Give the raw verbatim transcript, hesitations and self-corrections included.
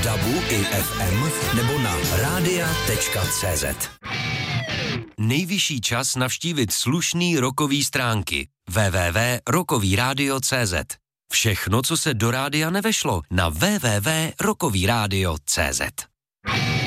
dabu i ef em nebo na rádia tečka cé zet. Nejvyšší čas navštívit slušný rockový stránky w w w tečka rockový rádio tečka cé zet. Všechno, co se do rádia nevešlo, na w w w tečka rockový rádio tečka cé zet.